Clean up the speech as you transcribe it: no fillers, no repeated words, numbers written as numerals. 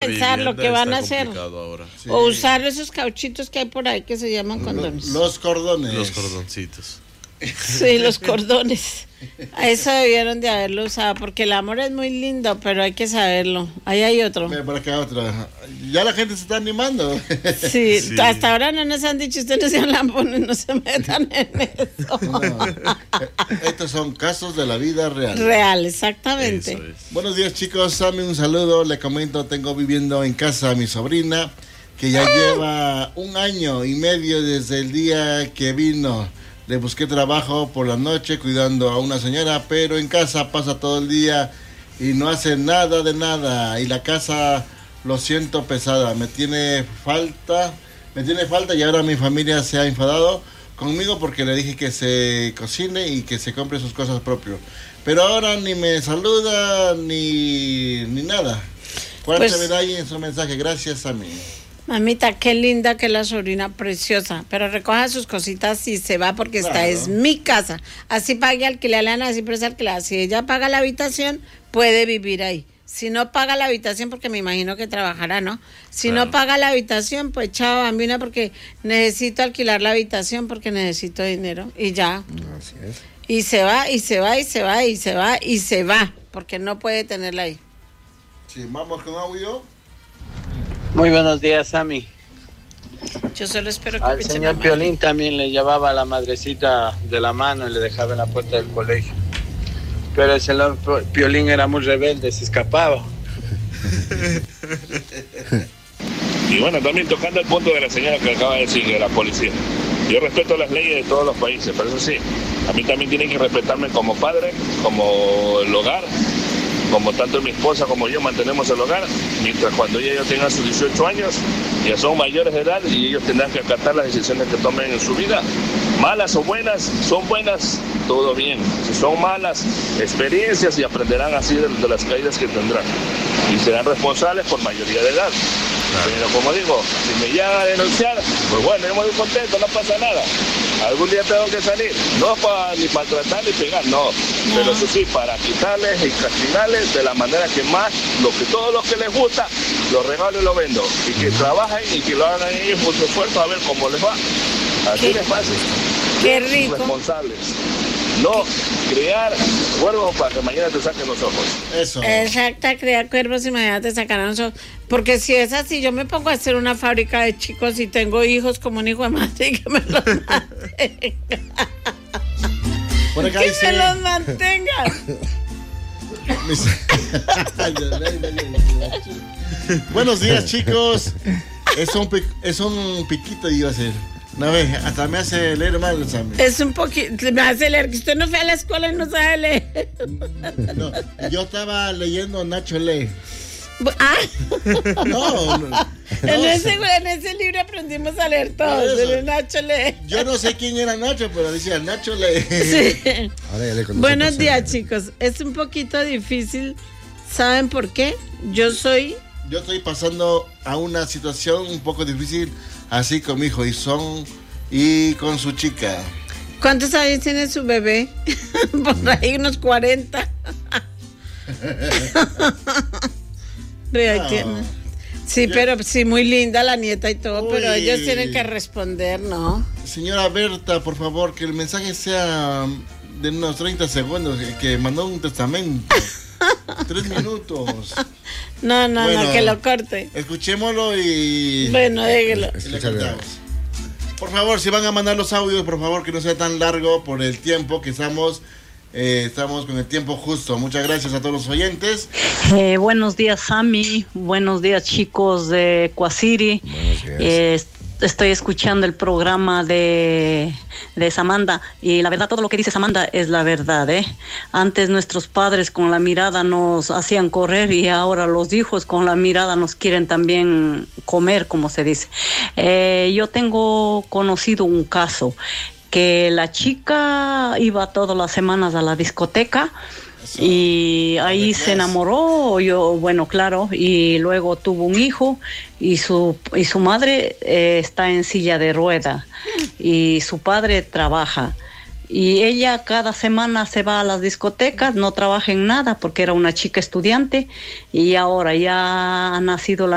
pensar lo que van a hacer. Sí. O usar esos cauchitos que hay por ahí que se llaman condones. Los cordones. Los cordoncitos. Sí, los cordones. A eso debieron de haberlo usado, porque el amor es muy lindo, pero hay que saberlo. Ahí hay otro. Mira, por acá otro. Ya la gente se está animando. Sí, hasta ahora no nos han dicho, ustedes no sean lambones, no se metan en eso. No, estos son casos de la vida real. Real, exactamente. Eso es. Buenos días, chicos. Sammy, un saludo. Le comento, tengo viviendo en casa a mi sobrina, que ya lleva 1 año y medio desde el día que vino. Le busqué trabajo por la noche cuidando a una señora, pero en casa pasa todo el día y no hace nada de nada. Y la casa, lo siento, pesada. Me tiene falta y ahora mi familia se ha enfadado conmigo porque le dije que se cocine y que se compre sus cosas propias. Pero ahora ni me saluda ni nada. ¿Cuál Pues, se verá ahí en su mensaje? Gracias a mí. Mamita, qué linda que es la sobrina, preciosa. Pero recoja sus cositas y se va porque esta es mi casa. Así pague alquiler, le van a decir presa alquiler. Si ella paga la habitación, puede vivir ahí. Si no paga la habitación, porque me imagino que trabajará, ¿no? Si no paga la habitación, pues chao, bambina, porque necesito alquilar la habitación porque necesito dinero. Y ya. Así es. Y se va, y se va, y se va, y se va, y se va. Porque no puede tenerla ahí. Sí, vamos con audio. Muy buenos días, Sammy. Yo solo espero que Al escuchen señor la Piolín también le llevaba a la madrecita de la mano y le dejaba en la puerta del colegio. Pero el señor Piolín era muy rebelde, se escapaba. Y bueno, también tocando el punto de la señora que acaba de decir, de la policía. Yo respeto las leyes de todos los países, pero eso sí, a mí también tienen que respetarme como padre, como el hogar, como tanto mi esposa como yo mantenemos el hogar, mientras cuando ellos tengan sus 18 años, ya son mayores de edad y ellos tendrán que acatar las decisiones que tomen en su vida. Malas o buenas, son buenas, todo bien. Si son malas, experiencias y aprenderán así de las caídas que tendrán. Y serán responsables por mayoría de edad. Pero como digo, si me llegan a denunciar, pues bueno, yo muy contento, no pasa nada. Algún día tengo que salir, no para ni maltratar ni pegar, no. Pero eso sí, para quitarles y castigarles de la manera que más, todo lo que les gusta, lo regalo y lo vendo. Y que trabajen y que lo hagan ellos por su esfuerzo a ver cómo les va. Así de fácil. Qué rico. Responsables. No crear cuervos para que mañana te saquen los ojos. Eso. Exacto, crear cuervos y mañana te sacarán los ojos. Porque si es así, yo me pongo a hacer una fábrica de chicos y tengo hijos como un hijo de madre y que me los mantenga. Por acá Que dice... me los mantenga. Buenos días, chicos. Es un piquito, iba a ser. No ve, hasta me hace leer mal, Sammy. Es un poquito, me hace leer, que usted no fue a la escuela y no sabe leer. No, yo estaba leyendo Nacho Lee. Ah, No. en ese libro aprendimos a leer todos, Eso. en el Nacho lee. Yo no sé quién era Nacho, pero decía Nacho Lee. Sí. Ahora ya le conozco Buenos por días, ser. chicos. Es un poquito difícil. ¿Saben por qué? Yo estoy pasando a una situación un poco difícil, así con mi hijo y con su chica. ¿Cuántos años tiene su bebé? Por ahí unos 40. Ve, ahí No. tiene. Sí, pero sí, muy linda la nieta y todo, pero Uy. ellos tienen que responder, ¿no? Señora Berta, por favor, que el mensaje sea de unos 30 segundos, que mandó un testamento. 3 minutos. No, Bueno, que lo corte. Escuchémoslo y... Bueno, déjelo. y le contamos. Por favor, si van a mandar los audios, por favor, que no sea tan largo por el tiempo que estamos con el tiempo justo. Muchas gracias a todos los oyentes. Buenos días, Sammy. Buenos días, chicos de Cuasiri. Buenos días. Estoy escuchando el programa de Samantha y la verdad, todo lo que dice Samantha es la verdad, ¿eh? Antes nuestros padres con la mirada nos hacían correr y ahora los hijos con la mirada nos quieren también comer, como se dice. Yo tengo conocido un caso que la chica iba todas las semanas a la discoteca. Eso. Y ahí se enamoró, bueno, claro, y luego tuvo un hijo y su madre está en silla de rueda y su padre trabaja. Y ella cada semana se va a las discotecas, no trabaja en nada porque era una chica estudiante y ahora ya ha nacido la